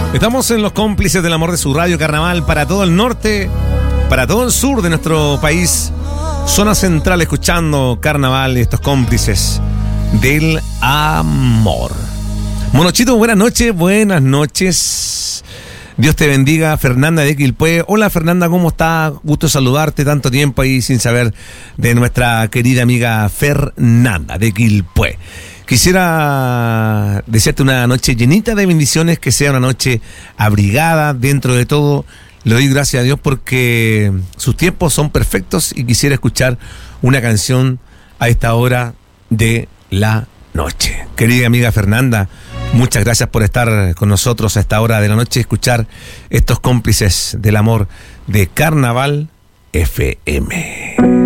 Estamos en los cómplices del amor de su radio Carnaval para todo el norte, para todo el sur de nuestro país. Zona central escuchando Carnaval y estos cómplices del amor. Monochito, buenas noches, buenas noches. Dios te bendiga, Fernanda de Quilpué. Hola Fernanda, ¿cómo estás? Gusto saludarte, tanto tiempo ahí sin saber de nuestra querida amiga Fernanda de Quilpué. Quisiera desearte una noche llenita de bendiciones, que sea una noche abrigada dentro de todo. Le doy gracias a Dios porque sus tiempos son perfectos y quisiera escuchar una canción a esta hora de la noche. Querida amiga Fernanda, muchas gracias por estar con nosotros a esta hora de la noche y escuchar estos cómplices del amor de Carnaval FM.